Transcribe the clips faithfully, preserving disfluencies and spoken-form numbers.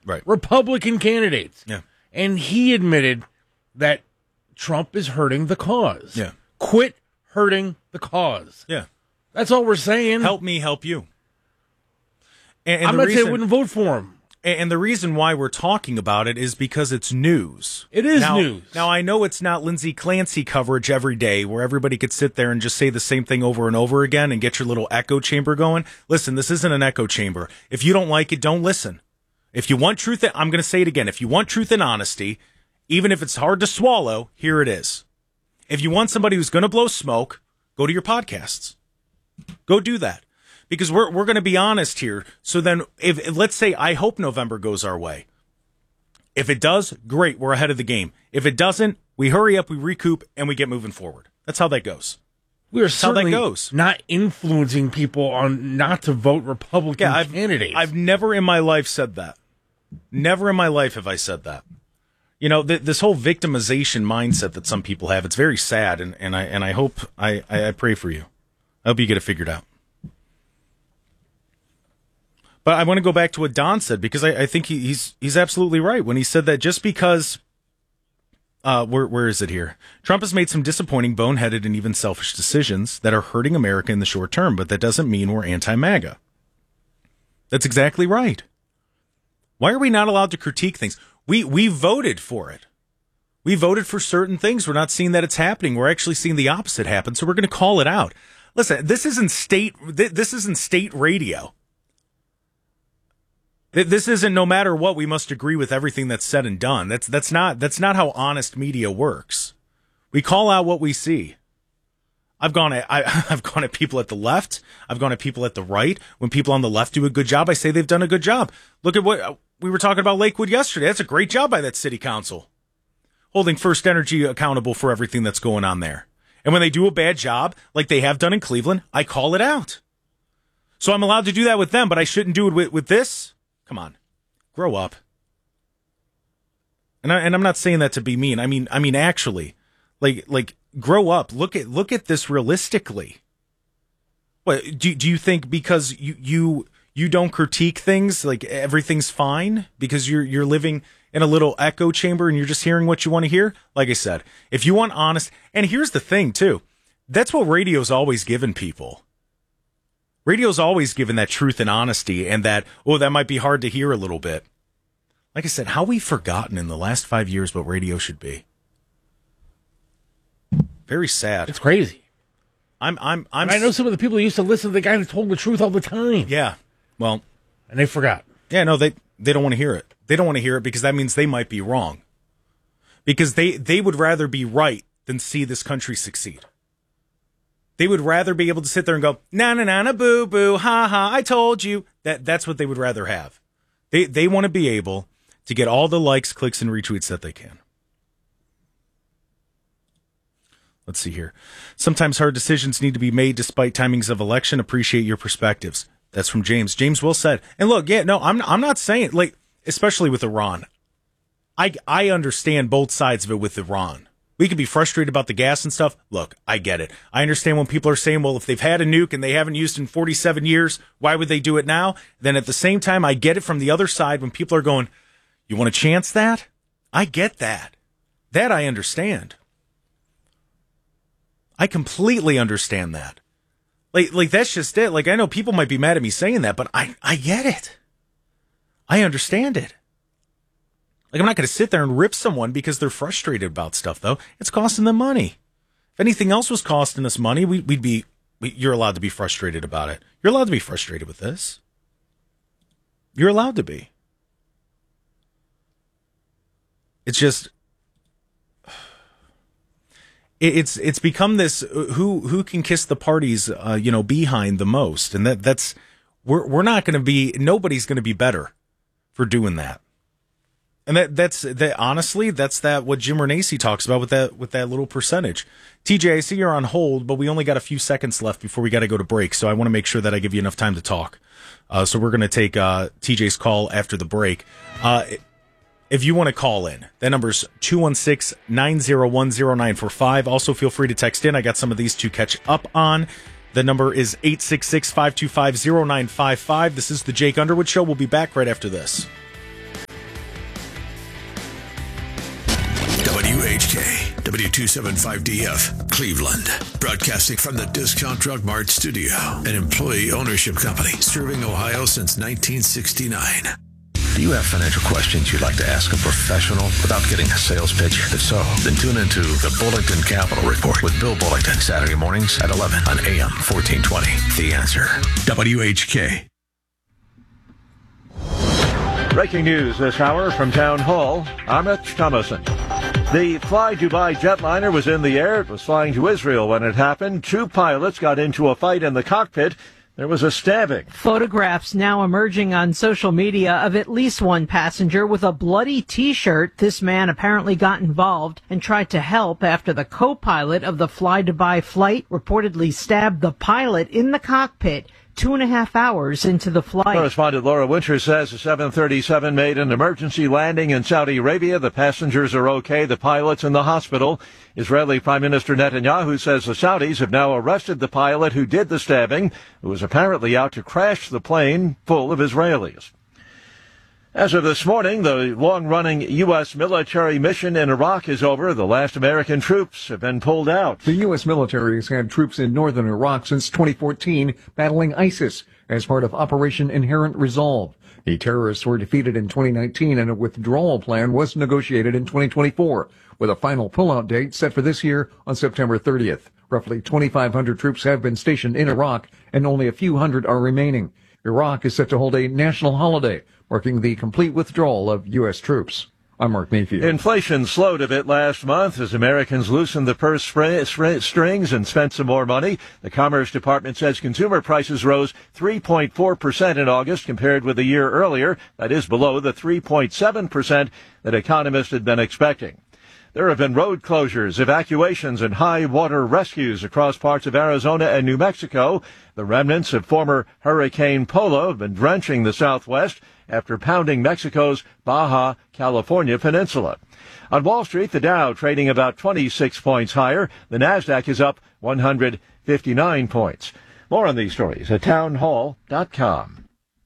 right. Republican candidates. Yeah. And he admitted that Trump is hurting the cause. Yeah. Quit hurting the cause. Yeah. That's all we're saying. Help me help you. And, and I'm the not reason, saying I wouldn't vote for him. And the reason why we're talking about it is because it's news. It is now, news. Now, I know it's not Lindsay Clancy coverage every day where everybody could sit there and just say the same thing over and over again and get your little echo chamber going. Listen, this isn't an echo chamber. If you don't like it, don't listen. If you want truth, I'm going to say it again. If you want truth and honesty, even if it's hard to swallow, here it is. If you want somebody who's going to blow smoke, go to your podcasts. Go do that. Because we're we're going to be honest here. So then, if, if let's say I hope November goes our way. If it does, great, we're ahead of the game. If it doesn't, we hurry up, we recoup, and we get moving forward. That's how that goes. We are That's how that certainly goes. not influencing people on not to vote Republican Yeah, I've, candidates. I've never in my life said that. Never in my life have I said that. You know, th- this whole victimization mindset that some people have, it's very sad, and, and I and I hope I, I, I pray for you. I hope you get it figured out. But I want to go back to what Don said, because I, I think he, he's he's absolutely right when he said that just because, uh, where where is it here? Trump has made some disappointing, boneheaded, and even selfish decisions that are hurting America in the short term, but that doesn't mean we're anti-MAGA. That's exactly right. Why are we not allowed to critique things? We we voted for it. We voted for certain things. We're not seeing that it's happening. We're actually seeing the opposite happen, so we're going to call it out. Listen, this isn't state. This isn't state radio. This isn't no matter what, we must agree with everything that's said and done. That's that's not that's not how honest media works. We call out what we see. I've gone at I, I've gone at people at the left. I've gone at people at the right. When people on the left do a good job, I say they've done a good job. Look at what we were talking about Lakewood yesterday. That's a great job by that city council, holding First Energy accountable for everything that's going on there. And when they do a bad job, like they have done in Cleveland, I call it out. So I'm allowed to do that with them, but I shouldn't do it with, with this. Come on, grow up. And I, and I'm not saying that to be mean. I mean, I mean actually, like like grow up. Look at look at this realistically. What do do you think because you you you don't critique things, like everything's fine because you're you're living in a little echo chamber and you're just hearing what you want to hear? Like I said, if you want honest, and here's the thing too, that's what radio's always given people. Radio's always given that truth and honesty and that, oh, that might be hard to hear a little bit. Like I said, how we've forgotten in the last five years what radio should be. Very sad. It's crazy. I'm, I'm, I'm. I know some of the people who used to listen to the guy who told the truth all the time. Yeah. Well. And they forgot. Yeah, no, they, they don't want to hear it. They don't want to hear it because that means they might be wrong. Because they, they would rather be right than see this country succeed. They would rather be able to sit there and go, na na na na boo boo, ha ha, I told you. That that's what they would rather have. They they want to be able to get all the likes, clicks, and retweets that they can. Let's see here. Sometimes hard decisions need to be made despite timings of election. Appreciate your perspectives. That's from James. James well said. And look, yeah, no, I'm I'm not saying, like, especially with Iran. I I understand both sides of it with Iran. We could be frustrated about the gas and stuff. Look, I get it. I understand when people are saying, well, if they've had a nuke and they haven't used it in forty-seven years, why would they do it now? Then at the same time, I get it from the other side when people are going, you want to chance that? I get that. That I understand. I completely understand that. Like, like that's just it. Like, I know people might be mad at me saying that, but I, I get it. I understand it. Like, I'm not going to sit there and rip someone because they're frustrated about stuff, though. It's costing them money. If anything else was costing us money, we, we'd be, we, you're allowed to be frustrated about it. You're allowed to be frustrated with this. You're allowed to be. It's just, it, it's it's become this, who who can kiss the party's, uh, you know, behind the most. And that that's, we're we're not going to be, nobody's going to be better for doing that. And that that's that honestly, that's that what Jim Renacci talks about with that with that little percentage. T J, I see you're on hold, but we only got a few seconds left before we got to go to break, so I want to make sure that I give you enough time to talk. Uh, so we're going to take uh, T J's call after the break. Uh, if you want to call in, that number's two one six, nine zero one, zero nine four five. Also, feel free to text in. I got some of these to catch up on. The number is eight six six, five two five, zero nine five five. This is the Jake Underwood Show. We'll be back right after this. H K, W two seventy-five D F, Cleveland. Broadcasting from the Discount Drug Mart studio, an employee ownership company serving Ohio since nineteen sixty-nine. Do you have financial questions you'd like to ask a professional without getting a sales pitch? If so, then tune into the Bullington Capital Report with Bill Bullington, Saturday mornings at eleven on A M fourteen twenty. The Answer, W H K. Breaking news this hour from Town Hall. I'm Rich Thomason. The Fly Dubai jetliner was in the air. It was flying to Israel when it happened. Two pilots got into a fight in the cockpit. There was a stabbing. Photographs now emerging on social media of at least one passenger with a bloody T-shirt. This man apparently got involved and tried to help after the co-pilot of the Fly Dubai flight reportedly stabbed the pilot in the cockpit two and a half hours into the flight. Correspondent Laura Winter says the seven thirty-seven made an emergency landing in Saudi Arabia. The passengers are okay. The pilot's in the hospital. Israeli Prime Minister Netanyahu says the Saudis have now arrested the pilot who did the stabbing, who was apparently out to crash the plane full of Israelis. As of this morning, the long-running U S military mission in Iraq is over. The last American troops have been pulled out. The U S military has had troops in northern Iraq since twenty fourteen battling ISIS as part of Operation Inherent Resolve. The terrorists were defeated in twenty nineteen and a withdrawal plan was negotiated in twenty twenty-four, with a final pullout date set for this year on September thirtieth. Roughly twenty-five hundred troops have been stationed in Iraq and only a few hundred are remaining. Iraq is set to hold a national holiday, marking the complete withdrawal of U S troops. I'm Mark Mayfield. Inflation slowed a bit last month as Americans loosened the purse strings and spent some more money. The Commerce Department says consumer prices rose three point four percent in August compared with a year earlier. That is below the three point seven percent that economists had been expecting. There have been road closures, evacuations, and high water rescues across parts of Arizona and New Mexico. The remnants of former Hurricane Polo have been drenching the Southwest after pounding Mexico's Baja California peninsula. On Wall Street, the Dow trading about twenty-six points higher. The Nasdaq is up one hundred fifty-nine points. More on these stories at townhall dot com.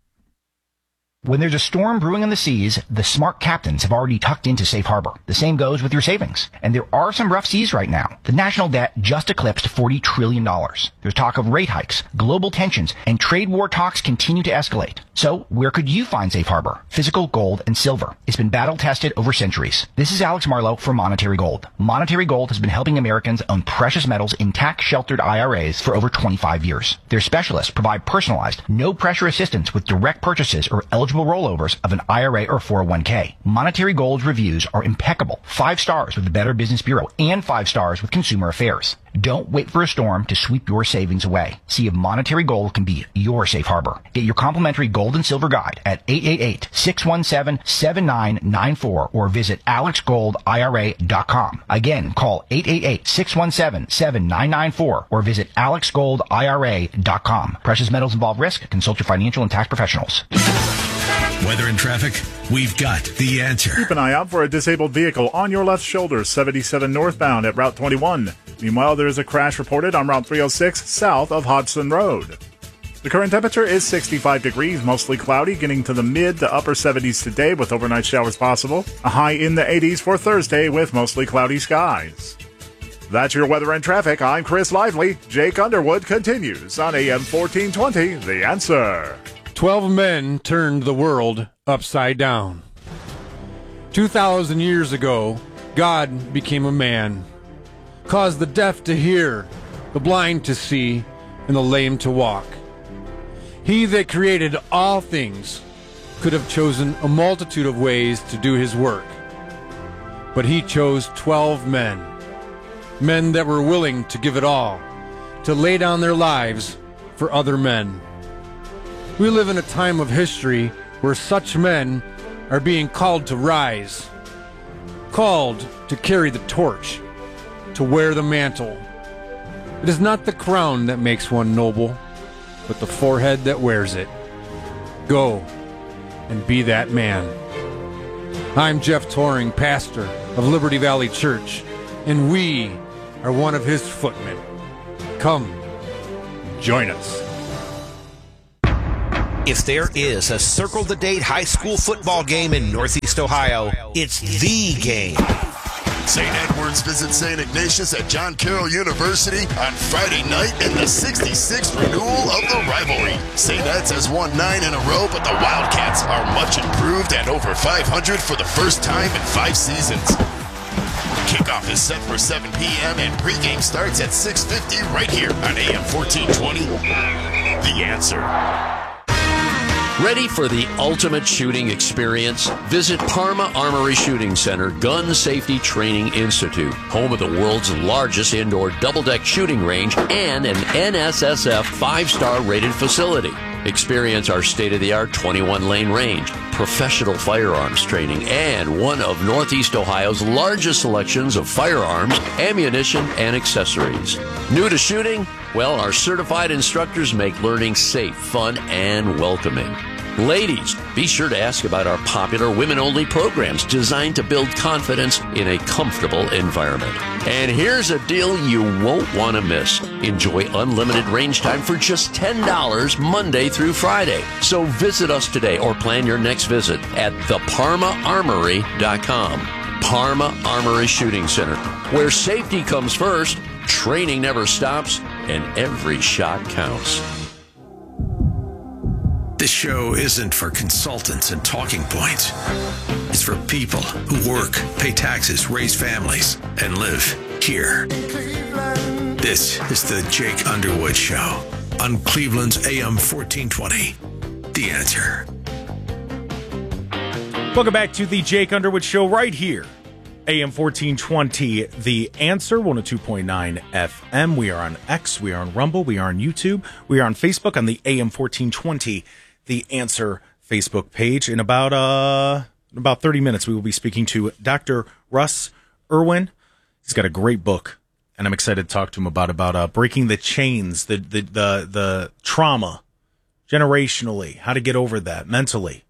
When there's a storm brewing on the seas, the smart captains have already tucked into safe harbor. The same goes with your savings. And there are some rough seas right now. The national debt just eclipsed forty trillion dollars. There's talk of rate hikes, global tensions, and trade war talks continue to escalate. So where could you find safe harbor? Physical gold and silver. It's been battle tested over centuries. This is Alex Marlowe for Monetary Gold. Monetary Gold has been helping Americans own precious metals in tax-sheltered I R As for over twenty-five years. Their specialists provide personalized, no-pressure assistance with direct purchases or eligible rollovers of an I R A or four oh one k. Monetary Gold's reviews are impeccable. Five stars with the Better Business Bureau and five stars with Consumer Affairs. Don't wait for a storm to sweep your savings away. See if Monetary Gold can be your safe harbor. Get your complimentary gold and silver guide at eight eight eight, six one seven, seven nine nine four or visit alex gold I R A dot com. Again, call eight eight eight, six one seven, seven nine nine four or visit alex gold I R A dot com. Precious metals involve risk. Consult your financial and tax professionals. Weather and traffic, we've got the answer. Keep an eye out for a disabled vehicle on your left shoulder, seventy-seven northbound at Route twenty-one. Meanwhile, there is a crash reported on Route three oh six south of Hodgson Road. The current temperature is sixty-five degrees, mostly cloudy, getting to the mid to upper seventies today with overnight showers possible. A high in the eighties for Thursday with mostly cloudy skies. That's your weather and traffic. I'm Chris Lively. Jake Underwood continues on A M fourteen twenty, The Answer. Twelve men turned the world upside down. Two thousand years ago, God became a man, caused the deaf to hear, the blind to see, and the lame to walk. He that created all things could have chosen a multitude of ways to do his work, but he chose twelve men, men that were willing to give it all, to lay down their lives for other men. We live in a time of history where such men are being called to rise, called to carry the torch, to wear the mantle. It is not the crown that makes one noble, but the forehead that wears it. Go and be that man. I'm Jeff Toring, pastor of Liberty Valley Church, and we are one of his footmen. Come, join us. If there is a Circle the Date high school football game in Northeast Ohio, it's the game. Saint Edward's visit Saint Ignatius at John Carroll University on Friday night in the sixty-sixth renewal of the rivalry. Saint Ed's has won nine in a row, but the Wildcats are much improved and over five hundred for the first time in five seasons. Kickoff is set for seven p.m. and pregame starts at six fifty right here on A M fourteen twenty. The Answer. Ready for the ultimate shooting experience? Visit Parma Armory Shooting Center Gun Safety Training Institute, home of the world's largest indoor double-deck shooting range and an N S S F five-star rated facility. Experience our state-of-the-art twenty-one lane range, professional firearms training, and one of Northeast Ohio's largest selections of firearms, ammunition, and accessories. New to shooting? Well, our certified instructors make learning safe, fun, and welcoming. Ladies, be sure to ask about our popular women-only programs designed to build confidence in a comfortable environment. And here's a deal you won't want to miss. Enjoy unlimited range time for just ten dollars Monday through Friday. So visit us today or plan your next visit at the parma armory dot com. Parma Armory Shooting Center, where safety comes first, training never stops, and every shot counts. This show isn't for consultants and talking points. It's for people who work, pay taxes, raise families, and live here. This is the Jake Underwood Show on Cleveland's A M fourteen twenty. The Answer. Welcome back to the Jake Underwood Show right here. A M fourteen twenty, The Answer, one oh two point nine F M. We are on X, we are on Rumble, we are on YouTube, we are on Facebook on the A M fourteen twenty, The Answer Facebook page. In about uh in about thirty minutes, we will be speaking to Doctor Russ Irwin. He's got a great book, and I'm excited to talk to him about about uh, breaking the chains, the, the the the trauma, generationally, how to get over that mentally.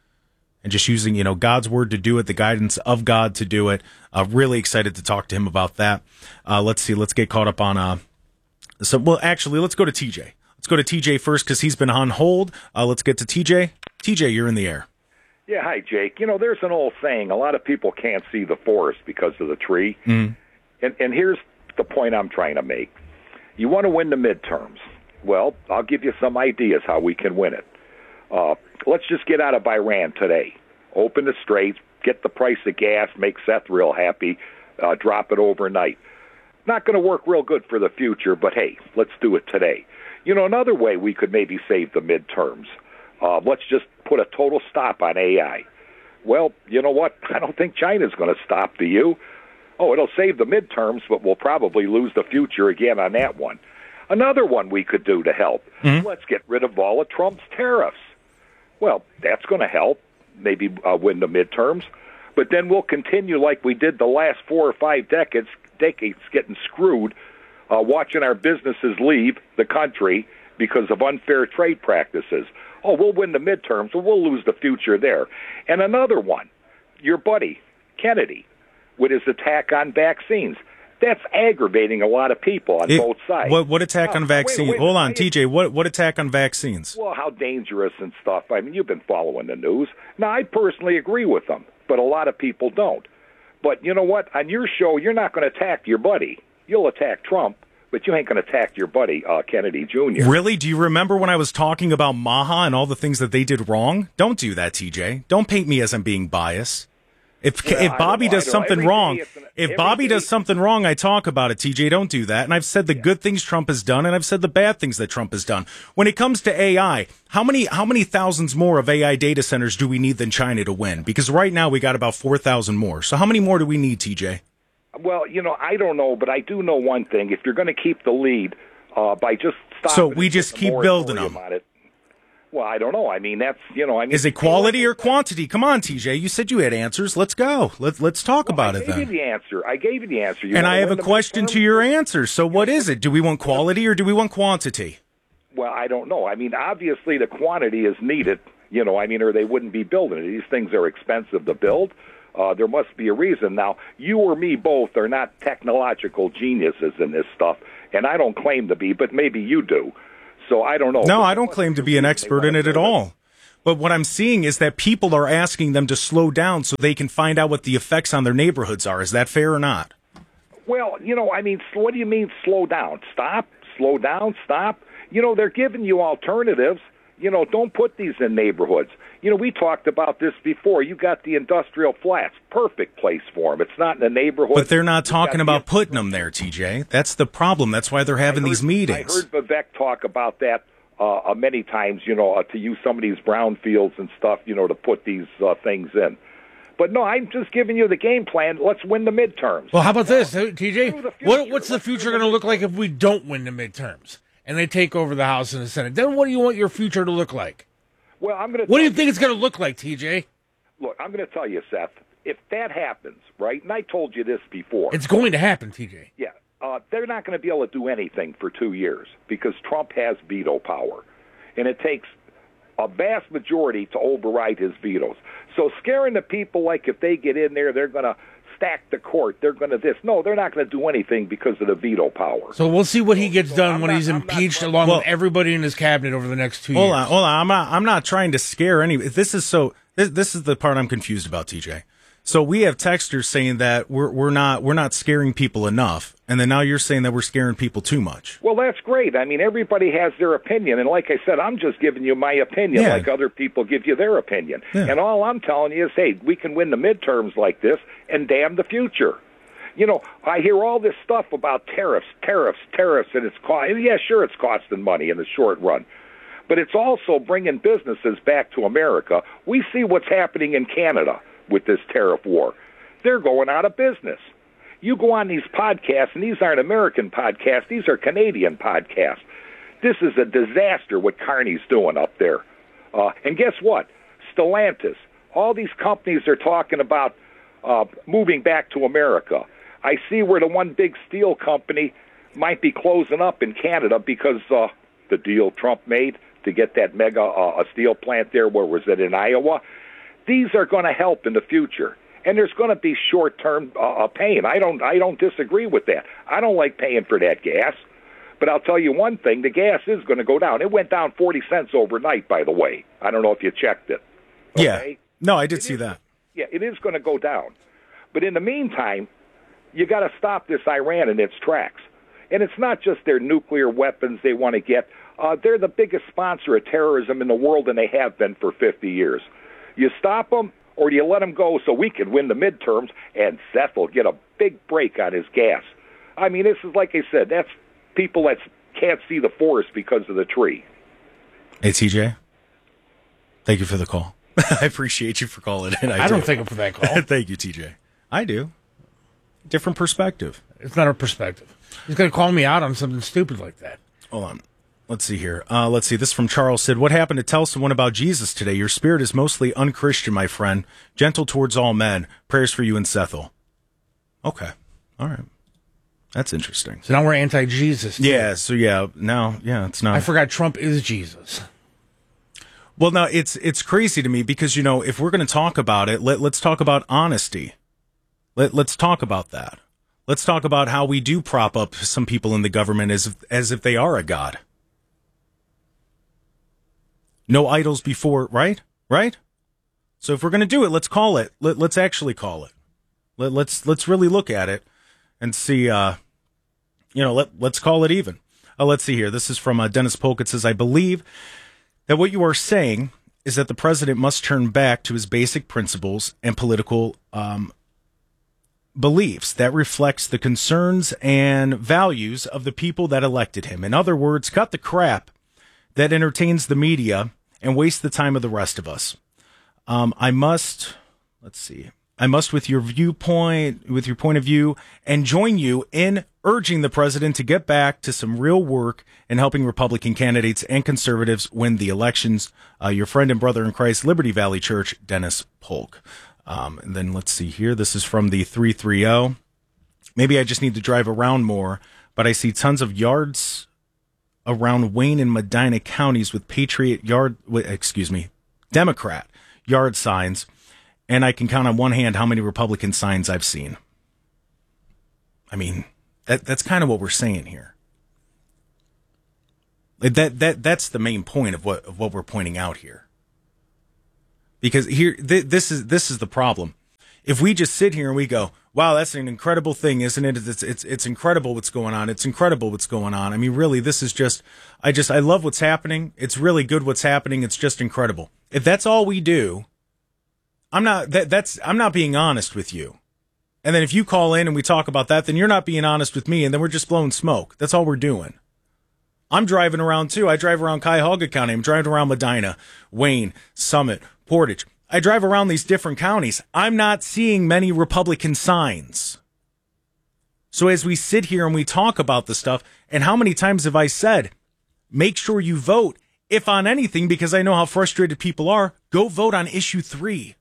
And just using, you know, God's word to do it, the guidance of God to do it. Uh, really excited to talk to him about that. Uh, let's see. Let's get caught up on. Uh, so, well, actually, let's go to T J. Let's go to T J first because he's been on hold. Uh, let's get to T J. T J, you're in the air. Yeah, hi, Jake. You know, there's an old saying: a lot of people can't see the forest because of the tree. Mm. And, and here's the point I'm trying to make: you want to win the midterms. Well, I'll give you some ideas how we can win it. Uh, let's just get out of Iran today. Open the straits, get the price of gas, make Seth real happy, uh, drop it overnight. Not going to work real good for the future, but hey, let's do it today. You know, another way we could maybe save the midterms, uh, let's just put a total stop on A I. Well, you know what? I don't think China's going to stop, do you? Oh, it'll save the midterms, but we'll probably lose the future again on that one. Another one we could do to help, mm-hmm. let's get rid of all of Trump's tariffs. Well, that's going to help. Maybe uh, win the midterms, but then we'll continue like we did the last four or five decades, decades getting screwed, uh, watching our businesses leave the country because of unfair trade practices. Oh, we'll win the midterms, but we'll lose the future there. And another one, your buddy, Kennedy, with his attack on vaccines. That's aggravating a lot of people on it, both sides. What, what attack now, on vaccines? Wait, wait, Hold on, wait. T J. What what attack on vaccines? Well, how dangerous and stuff. I mean, you've been following the news. Now, I personally agree with them, but a lot of people don't. But you know what? On your show, you're not going to attack your buddy. You'll attack Trump, but you ain't going to attack your buddy, uh, Kennedy Junior Really? Do you remember when I was talking about Maha and all the things that they did wrong? Don't do that, T J. Don't paint me as I'm being biased. If yeah, if Bobby does something wrong, an, if Bobby day. does something wrong, I talk about it, T J. Don't do that. And I've said the yeah. good things Trump has done, and I've said the bad things that Trump has done. When it comes to A I, how many how many thousands more of A I data centers do we need than China to win? Because right now we got about four thousand more. So how many more do we need, T J? Well, you know, I don't know, but I do know one thing. If you're going to keep the lead uh, by just stopping... So we just keep building them. On it, well, I don't know. I mean, that's, you know... I mean, is it quality or quantity? Come on, T J. You said you had answers. Let's go. Let, let's talk well, about I it then. I gave you the answer. I gave you the answer. You and I have a question to your answer. So what is it? Do we want quality or do we want quantity? Well, I don't know. I mean, obviously the quantity is needed, you know, I mean, or they wouldn't be building it. These things are expensive to build. Uh, there must be a reason. Now, you or me both are not technological geniuses in this stuff, and I don't claim to be, but maybe you do. So I don't know. No, I don't claim to be an expert in it at all. But what I'm seeing is that people are asking them to slow down so they can find out what the effects on their neighborhoods are. Is that fair or not? Well, you know, I mean, what do you mean slow down? Stop? Slow down? Stop? You know, they're giving you alternatives. You know, don't put these in neighborhoods. You know, we talked about this before. You got the industrial flats. Perfect place for them. It's not in a neighborhood. But they're not talking about the, putting them there, T J. That's the problem. That's why they're having heard, these meetings. I heard Vivek talk about that uh, many times, you know, uh, to use some of these brownfields and stuff, you know, to put these uh, things in. But no, I'm just giving you the game plan. Let's win the midterms. Well, how about this, T J? What, what's the future going to look like if we don't win the midterms and they take over the House and the Senate? Then what do you want your future to look like? Well, I'm going to. What do you think it's going to look like, T J? Look, I'm going to tell you, Seth. If that happens, right, and I told you this before. It's going to happen, T J. Yeah. Uh, they're not going to be able to do anything for two years because Trump has veto power. And it takes a vast majority to override his vetoes. So scaring the people like if they get in there, they're going to stack the court. They're going to this. No, they're not going to do anything because of the veto power. So we'll see what he gets so done I'm when not, he's I'm impeached not, along well, with everybody in his cabinet over the next two hold years. Hold on, hold on. I'm not, I'm not trying to scare any. This is so. This, this is the part I'm confused about, T J. So we have texters saying that we're we're not we're not scaring people enough, and then now you're saying that we're scaring people too much. Well, that's great. I mean, everybody has their opinion, and like I said, I'm just giving you my opinion, Yeah. like other people give you their opinion. Yeah. And all I'm telling you is, hey, we can win the midterms like this, and damn the future. You know, I hear all this stuff about tariffs, tariffs, tariffs, and it's co- yeah, sure, it's costing money in the short run. But it's also bringing businesses back to America. We see what's happening in Canada with this tariff war. They're going out of business. You go on these podcasts, and these aren't American podcasts. These are Canadian podcasts. This is a disaster what Carney's doing up there. Uh, and guess what? Stellantis, all these companies are talking about uh, moving back to America. I see where the one big steel company might be closing up in Canada because uh, the deal Trump made to get that mega uh, steel plant there, where was it, in Iowa? These are going to help in the future, and there's going to be short-term uh, pain. I don't, I don't disagree with that. I don't like paying for that gas, but I'll tell you one thing: the gas is going to go down. It went down forty cents overnight, by the way. I don't know if you checked it. Okay? Yeah, no, I did it see is, that. Yeah, it is going to go down, but in the meantime, you got to stop this Iran in its tracks. And it's not just their nuclear weapons they want to get. Uh, they're the biggest sponsor of terrorism in the world, and they have been for fifty years. You stop them, or do you let them go so we can win the midterms, and Seth will get a big break on his gas. I mean, this is, like I said, that's people that can't see the forest because of the tree. Hey, T J, thank you for the call. I appreciate you for calling in. I, I do. don't thank him for that call. Thank you, T J. I do. Different perspective. It's not a perspective. He's going to call me out on something stupid like that. Hold on. Let's see here. Uh, let's see. This from Charles said, what happened to tell someone about Jesus today? Your spirit is mostly unchristian, my friend. Gentle towards all men. Prayers for you and Sethel. Okay. All right. That's interesting. So now we're anti-Jesus. too. Yeah. So yeah. Now, yeah, it's not. I forgot Trump is Jesus. Well, now it's it's crazy to me because, you know, if we're going to talk about it, let, let's talk about honesty. Let, let's talk about that. Let's talk about how we do prop up some people in the government as if, as if they are a god. No idols before, right? Right? So if we're going to do it, let's call it. Let, let's actually call it. Let, let's let's really look at it and see, uh, you know, let, let's call it even. Uh, let's see here. This is from uh, Dennis Polk. It says, I believe that what you are saying is that the president must turn back to his basic principles and political um, beliefs that reflects the concerns and values of the people that elected him. In other words, cut the crap that entertains the media and waste the time of the rest of us. Um, I must, let's see, I must, with your viewpoint, with your point of view, and join you in urging the president to get back to some real work and helping Republican candidates and conservatives win the elections. Uh, your friend and brother in Christ, Liberty Valley Church, Dennis Polk. Um, and then let's see here. This is from the three three zero. Maybe I just need to drive around more, but I see tons of yards around Wayne and Medina counties with Patriot yard, excuse me, Democrat yard signs, and I can count on one hand how many Republican signs I've seen. I mean, that that's kind of what we're saying here. That that that's the main point of what of what we're pointing out here. Because here, th- this is this is the problem. If we just sit here and we go, wow, that's an incredible thing, isn't it? It's, it's, it's incredible what's going on. It's incredible what's going on. I mean, really, this is just, I just, I love what's happening. It's really good what's happening. It's just incredible. If that's all we do, I'm not, that, that's, I'm not being honest with you. And then if you call in and we talk about that, then you're not being honest with me, and then we're just blowing smoke. That's all we're doing. I'm driving around too. I drive around Cuyahoga County. I'm driving around Medina, Wayne, Summit, Portage. I drive around these different counties. I'm not seeing many Republican signs. So as we sit here and we talk about the stuff, and how many times have I said, make sure you vote, if on anything, because I know how frustrated people are, go vote on issue three.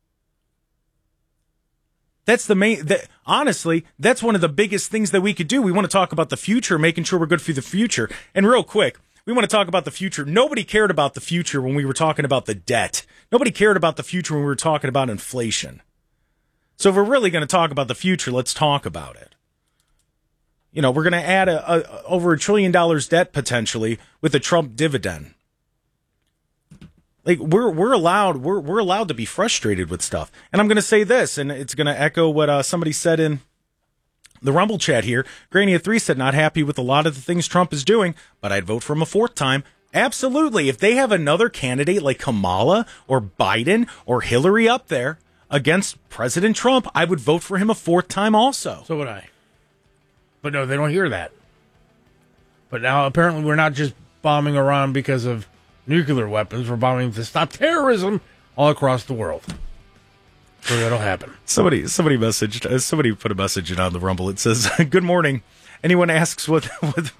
That's the main, that, honestly, that's one of the biggest things that we could do. We want to talk about the future, making sure we're good for the future. And real quick, we want to talk about the future. Nobody cared about the future when we were talking about the debt. Nobody cared about the future when we were talking about inflation. So if we're really going to talk about the future, let's talk about it. You know, we're going to add a, a, over a trillion dollars debt potentially with a Trump dividend. Like we're we're allowed we're we're allowed to be frustrated with stuff. And I'm going to say this, and it's going to echo what uh, somebody said in the Rumble chat here. Granny at three said, not happy with a lot of the things Trump is doing, but I'd vote for him a fourth time. Absolutely. If they have another candidate like Kamala or Biden or Hillary up there against President Trump, I would vote for him a fourth time also. So would I. But no, they don't hear that. But now apparently we're not just bombing Iran because of nuclear weapons. We're bombing to stop terrorism all across the world. So that'll happen. Somebody, somebody messaged. Uh, somebody put a message in on the Rumble. It says, "Good morning. Anyone asks what? what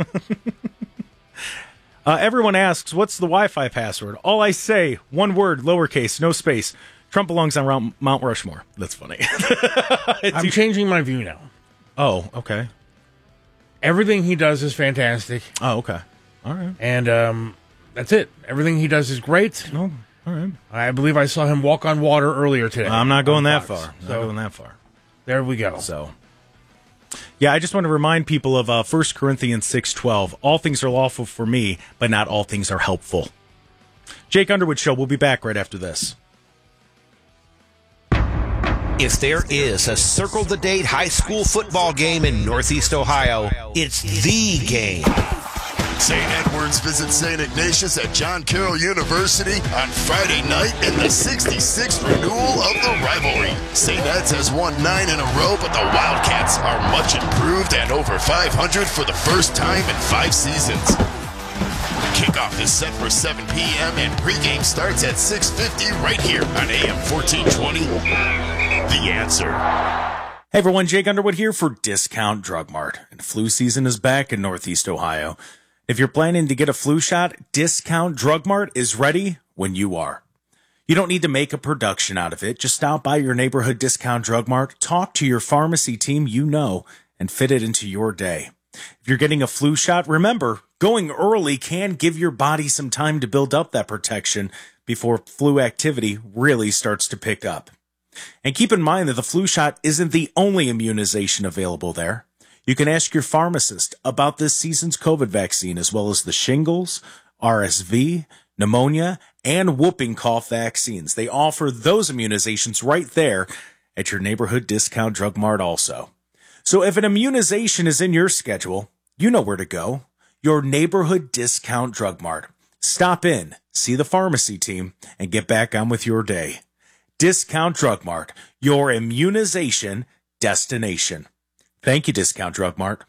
uh, everyone asks what's the Wi-Fi password. All I say, one word, lowercase, no space. Trump belongs on Mount Rushmore." That's funny. I'm changing my view now. Oh, okay. Everything he does is fantastic. Oh, okay. All right. And um, that's it. Everything he does is great. Oh, all right. I believe I saw him walk on water earlier today. I'm not going that Fox. far. So not going that far. There we go. So, yeah, I just want to remind people of uh, First Corinthians six twelve. All things are lawful for me, but not all things are helpful. Jake Underwood Show. We'll be back right after this. If there is a circle-the-date high school football game in Northeast Ohio, it's the game. Saint Edward's visits Saint Ignatius at John Carroll University on Friday night in the sixty-sixth renewal of the rivalry. Saint Ed's has won nine in a row, but the Wildcats are much improved and over five hundred for the first time in five seasons. Kickoff is set for seven p.m. and pregame starts at six fifty right here on A M fourteen twenty. The Answer. Hey everyone, Jake Underwood here for Discount Drug Mart. And flu season is back in Northeast Ohio. If you're planning to get a flu shot, Discount Drug Mart is ready when you are. You don't need to make a production out of it. Just stop by your neighborhood Discount Drug Mart, talk to your pharmacy team you know, and fit it into your day. If you're getting a flu shot, remember, going early can give your body some time to build up that protection before flu activity really starts to pick up. And keep in mind that the flu shot isn't the only immunization available there. You can ask your pharmacist about this season's COVID vaccine, as well as the shingles, R S V, pneumonia, and whooping cough vaccines. They offer those immunizations right there at your neighborhood Discount Drug Mart also. So if an immunization is in your schedule, you know where to go. Your neighborhood Discount Drug Mart. Stop in, see the pharmacy team, and get back on with your day. Discount Drug Mart, your immunization destination. Thank you, Discount Drug Mart.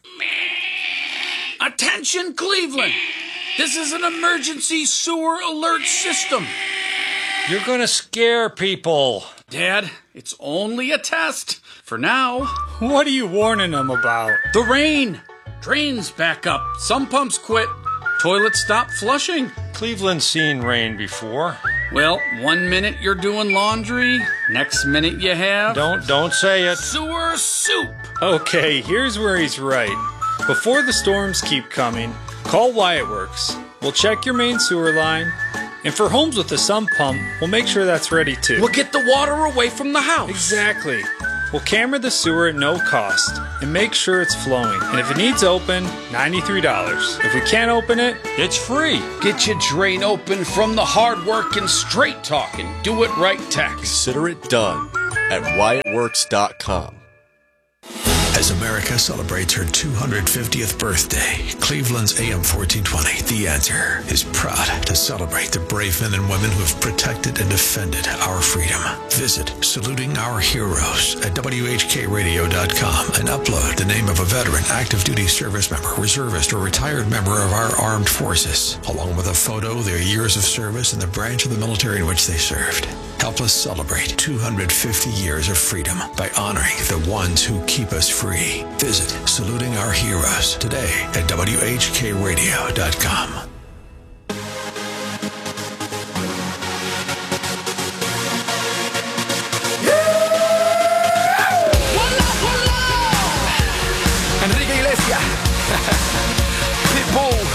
Attention, Cleveland! This is an emergency sewer alert system. You're gonna scare people. Dad, it's only a test. For now. What are you warning them about? The rain. Drains back up. Some pumps quit. Toilets stop flushing. Cleveland's seen rain before. Well, one minute you're doing laundry, next minute you have... Don't, don't say it. Sewer soup. Okay, here's where he's right. Before the storms keep coming, call Wyatt Works. We'll check your main sewer line. And for homes with a sump pump, we'll make sure that's ready too. We'll get the water away from the house. Exactly. We'll camera the sewer at no cost and make sure it's flowing. And if it needs open, ninety-three dollars. If we can't open it, it's free. Get your drain open from the hard-working, straight-talking, do-it-right techs. Consider it done at Wyatt Works dot com. As America celebrates her two hundred fiftieth birthday, Cleveland's A M fourteen twenty, The Answer, is proud to celebrate the brave men and women who have protected and defended our freedom. Visit Saluting Our Heroes at W H K radio dot com and upload the name of a veteran, active duty service member, reservist, or retired member of our armed forces, along with a photo, their years of service, and the branch of the military in which they served. Help us celebrate two hundred fifty years of freedom by honoring the ones who keep us free. Visit Saluting Our Heroes today at W H K radio dot com.